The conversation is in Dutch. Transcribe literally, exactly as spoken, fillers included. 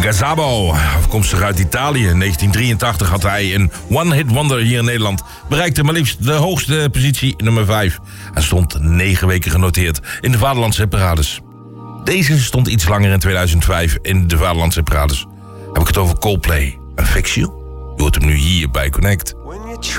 Gazabo, afkomstig uit Italië. In negentien drieëntachtig had hij een one-hit wonder hier in Nederland. Bereikte maar liefst de hoogste positie, nummer vijf. En stond negen weken genoteerd in de Vaderlandse parades. Deze stond iets langer in tweeduizend vijf in de Vaderlandse parades. Heb ik het over Coldplay en Fix You? Je hoort hem nu hier bij Connect.